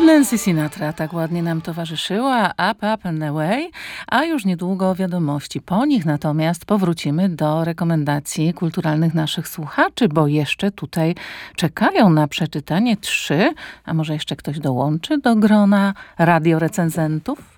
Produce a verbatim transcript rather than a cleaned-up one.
Nancy Sinatra tak ładnie nam towarzyszyła, Up, Up and Away, a już niedługo wiadomości po nich, natomiast powrócimy do rekomendacji kulturalnych naszych słuchaczy, bo jeszcze tutaj czekają na przeczytanie trzy, a może jeszcze ktoś dołączy do grona radiorecenzentów?